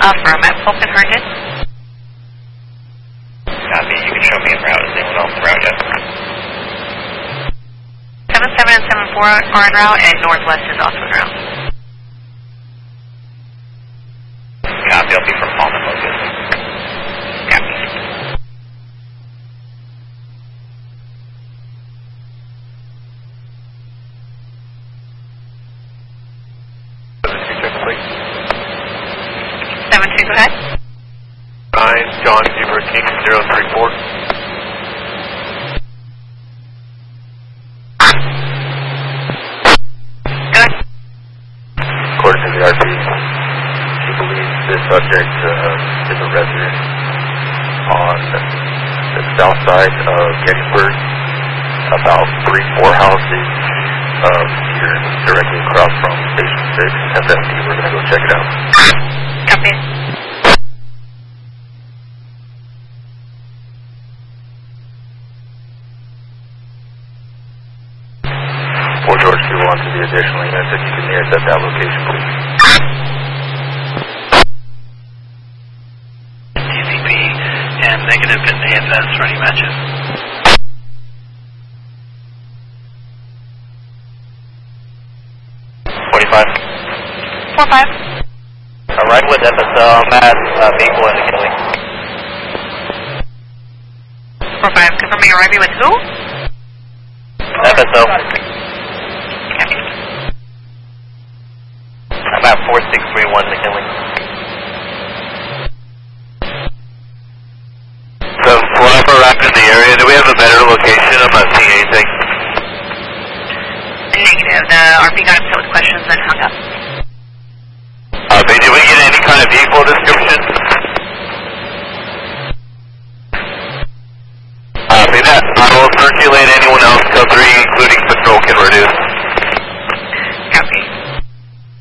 Affirm at Fulton Hargis. Copy, you can show me en route. Is anyone else en route yet? 77 and 74 are en route, and Northwest is also en route. Copy, I'll be from Palmer Locus. Copy. Please. 72, go ahead. 9, John Zebra King 034. Go ahead. According to the RP, she believes this subject is a resident on the south side of Gettysburg, about 3-4 houses here directly across from Station 6 FFD. We're going to go check it out. Copy. Fort George 2-1 to the additional units if you can intercept that location, please. TCP and negative in AFS for any matches. 45. 45. Alright, with FSL, Matt, vehicle in the killing. 45, confirming arriving with who? FSL. Copy. I'm at 4631 in the killing. So, whenever we're in the area, do we have a better location? I'm not seeing anything. Negative. The RP got upset with questions and hung up. Did we get any kind of vehicle description? I will circulate anyone else cover